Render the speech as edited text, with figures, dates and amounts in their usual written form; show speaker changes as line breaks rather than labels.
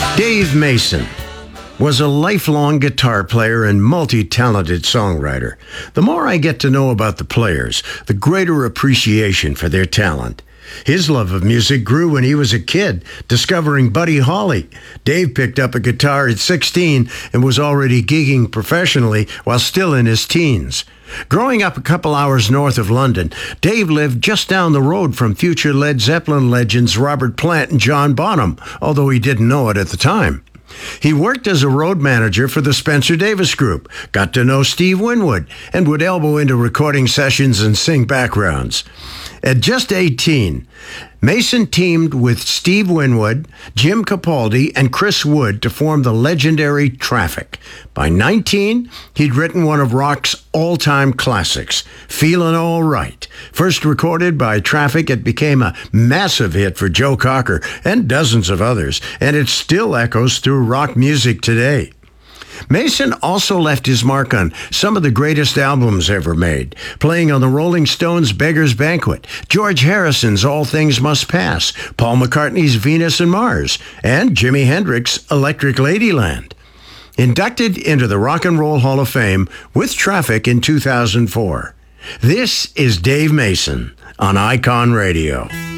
Dave Mason was a lifelong guitar player and multi-talented songwriter. The more I get to know about the players, the greater appreciation for their talent. His love of music grew when he was a kid, discovering Buddy Holly. Dave picked up a guitar at 16 and was already gigging professionally while still in his teens. Growing up a couple hours north of London, Dave lived just down the road from future Led Zeppelin legends Robert Plant and John Bonham, although he didn't know it at the time. He worked as a road manager for the Spencer Davis Group, got to know Steve Winwood, and would elbow into recording sessions and sing backgrounds. At just 18, Mason teamed with Steve Winwood, Jim Capaldi, and Chris Wood to form the legendary Traffic. By 19, he'd written one of rock's all-time classics, Feelin' All Right. First recorded by Traffic, it became a massive hit for Joe Cocker and dozens of others, and it still echoes through rock music today. Mason also left his mark on some of the greatest albums ever made, playing on the Rolling Stones' Beggar's Banquet, George Harrison's All Things Must Pass, Paul McCartney's Venus and Mars, and Jimi Hendrix's Electric Ladyland. Inducted into the Rock and Roll Hall of Fame with Traffic in 2004. This is Dave Mason on Icon Radio.